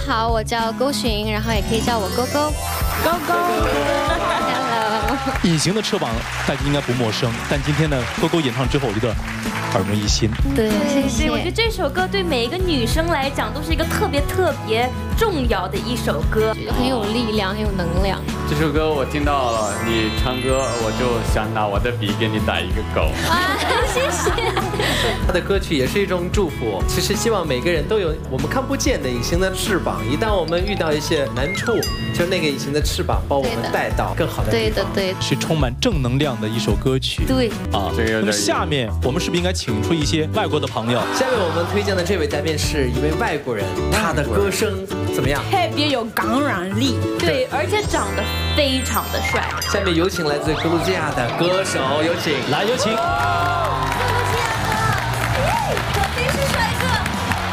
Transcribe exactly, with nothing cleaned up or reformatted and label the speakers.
Speaker 1: 好，我叫勾寻，然后也可以叫我勾勾。勾勾 ，Hello。
Speaker 2: 隐形的翅膀大家应该不陌生，但今天呢，勾勾演唱之后，我觉得耳目一新。
Speaker 1: 对，谢谢。
Speaker 3: 我觉得这首歌对每一个女生来讲都是一个特别特别重要的一首歌，
Speaker 1: 很有力量，很有能量。
Speaker 4: 这首歌我听到了，你唱歌我就想拿我的笔给你打一个勾。
Speaker 1: 啊，谢谢。
Speaker 5: 他的歌曲也是一种祝福。其实希望每个人都有我们看不见的隐形的翅膀，一旦我们遇到一些难处，就那个隐形的翅膀把我们带到更好的地方。
Speaker 1: 对的，对，
Speaker 2: 是充满正能量的一首歌曲。
Speaker 1: 对
Speaker 2: 啊，那么下面我们是不是应该请出一些外国的朋友？
Speaker 5: 下面我们推荐的这位嘉宾是一位外国人，他的歌声怎么样？
Speaker 6: 特别有感染力，
Speaker 3: 对，而且长得非常的帅。
Speaker 5: 下面有请来自格鲁吉亚的歌手，有请，
Speaker 2: 来有请。